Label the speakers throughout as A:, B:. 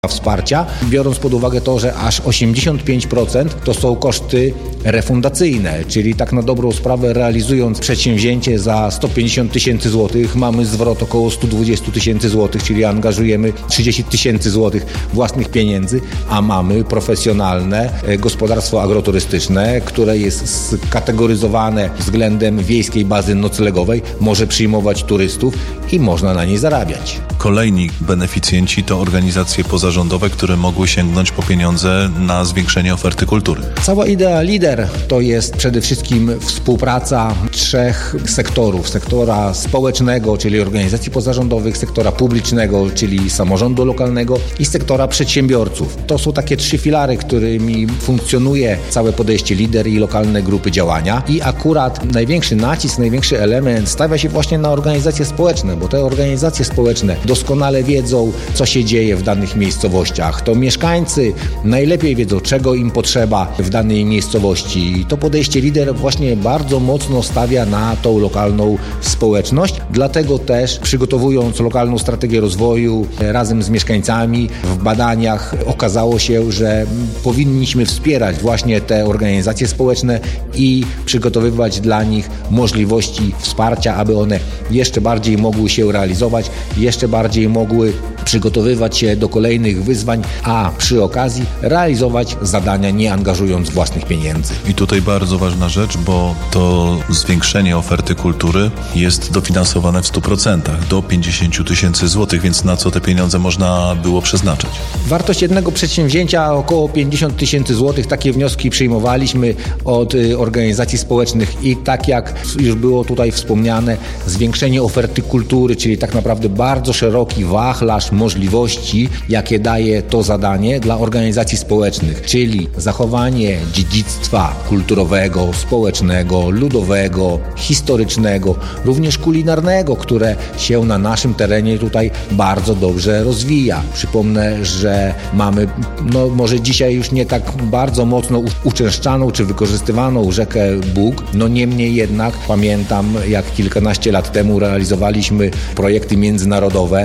A: wsparcia, biorąc pod uwagę to, że aż 85% to są koszty refundacyjne, czyli tak na dobrą sprawę realizując przedsięwzięcie za 150 tysięcy złotych mamy zwrot około 120 tysięcy złotych, czyli angażujemy 30 tysięcy złotych własnych pieniędzy, a mamy profesjonalne gospodarstwo agroturystyczne, które jest skategoryzowane względem wiejskiej bazy noclegowej, może przyjmować turystów i można na niej zarabiać.
B: Kolejni beneficjenci to organizacje pozarządowe, które mogły sięgnąć po pieniądze na zwiększenie oferty kultury.
A: Cała idea LIDER to jest przede wszystkim współpraca 3 sektorów. Sektora społecznego, czyli organizacji pozarządowych, sektora publicznego, czyli samorządu lokalnego i sektora przedsiębiorców. To są takie 3 filary, którymi funkcjonuje całe podejście LIDER i lokalne grupy działania. I akurat największy nacisk, największy element stawia się właśnie na organizacje społeczne, bo te organizacje społeczne doskonale wiedzą, co się dzieje w danych miejscowościach. To mieszkańcy najlepiej wiedzą, czego im potrzeba w danej miejscowości. I to podejście LIDER właśnie bardzo mocno stawia na tą lokalną społeczność. Dlatego też przygotowując lokalną strategię rozwoju razem z mieszkańcami w badaniach okazało się, że powinniśmy wspierać właśnie te organizacje społeczne i przygotowywać dla nich możliwości wsparcia, aby one jeszcze bardziej mogły się realizować, jeszcze bardziej mogły przygotowywać się do kolejnych wyzwań, a przy okazji realizować zadania nie angażując własnych pieniędzy.
B: I tutaj bardzo ważna rzecz, bo to zwiększenie oferty kultury jest dofinansowane w 100%, do 50 tysięcy złotych, więc na co te pieniądze można było przeznaczyć?
A: Wartość jednego przedsięwzięcia około 50 tysięcy złotych. Takie wnioski przyjmowaliśmy od organizacji społecznych i tak jak już było tutaj wspomniane, zwiększenie oferty kultury, czyli tak naprawdę bardzo szeroki wachlarz możliwości, jakie daje to zadanie dla organizacji społecznych, czyli zachowanie dziedzictwa kulturowego, społecznego, ludowego, historycznego, również kulinarnego, które się na naszym terenie tutaj bardzo dobrze rozwija. Przypomnę, że mamy, może dzisiaj już nie tak bardzo mocno uczęszczaną czy wykorzystywaną rzekę Bug, niemniej jednak pamiętam, jak kilkanaście lat temu realizowaliśmy projekty międzynarodowe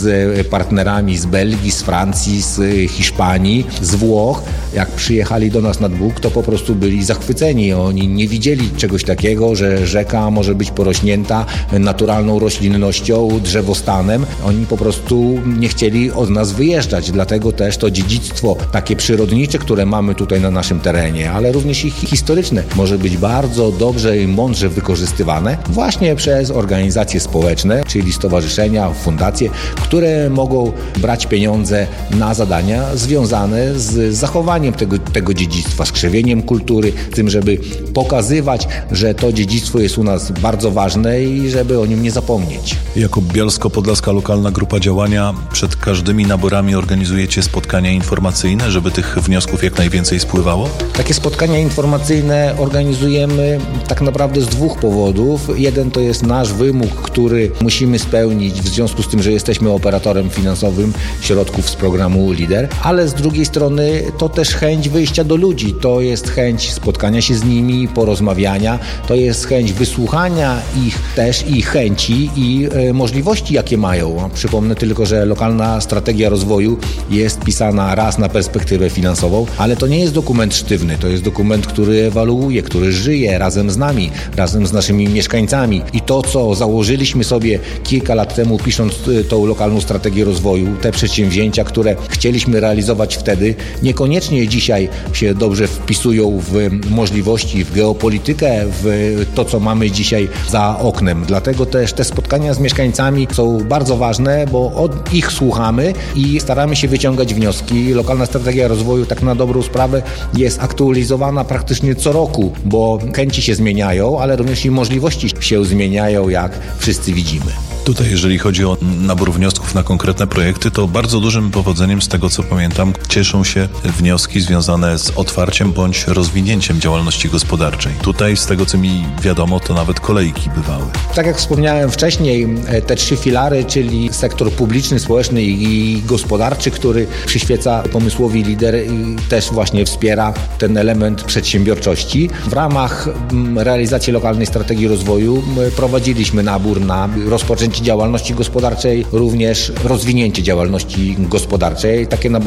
A: z partnerami z Belgii, z Francji, z Hiszpanii, z Włoch. Jak przyjechali do nas nad Bug, to po prostu byli zachwyceni. Oni nie widzieli czegoś takiego, że rzeka może być porośnięta naturalną roślinnością, drzewostanem. Oni po prostu nie chcieli od nas wyjeżdżać. Dlatego też to dziedzictwo takie przyrodnicze, które mamy tutaj na naszym terenie, ale również i historyczne, może być bardzo dobrze i mądrze wykorzystywane właśnie przez organizacje społeczne, czyli stowarzyszenia, fundacje, które mogą brać pieniądze na zadania związane z zachowaniem tego dziedzictwa, z krzewieniem kultury, tym, żeby pokazywać, że to dziedzictwo jest u nas bardzo ważne i żeby o nim nie zapomnieć.
B: Jako Bielsko-Podlaska Lokalna Grupa Działania przed każdymi naborami organizujecie spotkania informacyjne, żeby tych wniosków jak najwięcej spływało?
A: Takie spotkania informacyjne organizujemy tak naprawdę z 2 powodów. Jeden to jest nasz wymóg, który musimy spełnić w związku z tym, że jesteśmy operatorem finansowym środków z programu LIDER, ale z drugiej strony to też chęć wyjścia do ludzi, to jest chęć spotkania się z nimi, porozmawiania, to jest chęć wysłuchania ich chęci i możliwości, jakie mają. Przypomnę tylko, że lokalna strategia rozwoju jest pisana raz na perspektywę finansową, ale to nie jest dokument sztywny, to jest dokument, który ewaluuje, który żyje razem z nami, razem z naszymi mieszkańcami i to, co założyliśmy sobie kilka lat temu, pisząc tą lokalną strategię rozwoju, te przedsięwzięcia, które chcieliśmy realizować wtedy, niekoniecznie dzisiaj się dobrze wpisują w możliwości, w geopolitykę, w to, co mamy dzisiaj za oknem. Dlatego też te spotkania z mieszkańcami są bardzo ważne, bo od ich słuchamy i staramy się wyciągać wnioski. Lokalna strategia rozwoju tak na dobrą sprawę jest aktualizowana praktycznie co roku, bo chęci się zmieniają, ale również i możliwości się zmieniają, jak wszyscy widzimy.
B: Tutaj, jeżeli chodzi o nabór wniosków na konkretne projekty, to bardzo dużym powodzeniem, z tego co pamiętam, cieszą się wnioski związane z otwarciem bądź rozwinięciem działalności gospodarczej. Tutaj, z tego co mi wiadomo, to nawet kolejki bywały.
A: Tak jak wspomniałem wcześniej, te 3 filary, czyli sektor publiczny, społeczny i gospodarczy, który przyświeca pomysłowi LIDER i też właśnie wspiera ten element przedsiębiorczości. W ramach realizacji lokalnej strategii rozwoju prowadziliśmy nabór na rozpoczęcie rozpoczęcie działalności gospodarczej, również rozwinięcie działalności gospodarczej. Takie nabory